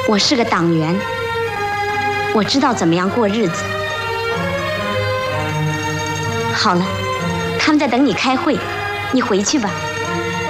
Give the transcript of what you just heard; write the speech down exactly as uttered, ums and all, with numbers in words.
我是个党员，我知道怎么样过日子。好了，他们在等你开会，你回去吧。